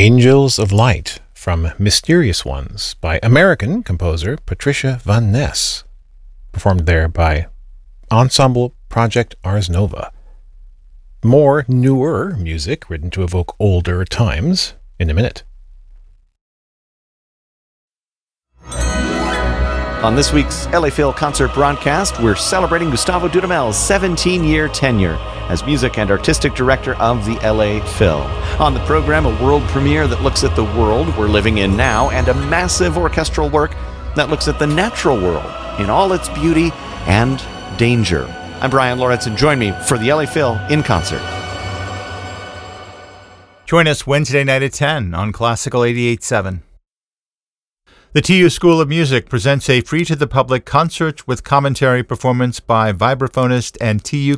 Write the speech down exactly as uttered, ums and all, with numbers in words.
Angels of Light from Mysterious Ones by American composer Patricia Van Ness, performed there by Ensemble Project Ars Nova. More newer music written to evoke older times in a minute. On this week's L A Phil concert broadcast, we're celebrating Gustavo Dudamel's seventeen-year tenure as music and artistic director of the L A Phil. On the program, a world premiere that looks at the world we're living in now, and a massive orchestral work that looks at the natural world in all its beauty and danger. I'm Brian Lawrence, and join me for the L A Phil in concert. Join us Wednesday night at ten on Classical eighty-eight point seven. The T U School of Music presents a free-to-the-public concert with commentary performance by vibraphonist and T U